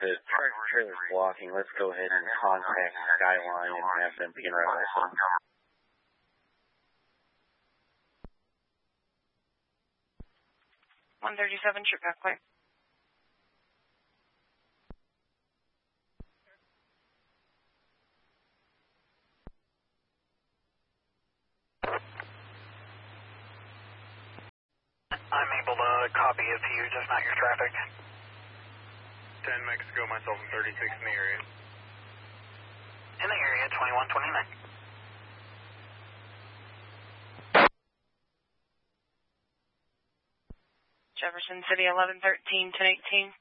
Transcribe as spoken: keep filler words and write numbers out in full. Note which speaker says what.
Speaker 1: the tractor trailer is blocking. Let's go ahead and contact Skyline and have them begin route license.
Speaker 2: one thirty-seven, trip back clear.
Speaker 3: I'm able to copy it to you, just not your traffic.
Speaker 4: ten Mexico, myself and thirty-six in the area.
Speaker 3: In the area, twenty-one twenty-nine.
Speaker 2: Jefferson City, eleven thirteen, ten eighteen.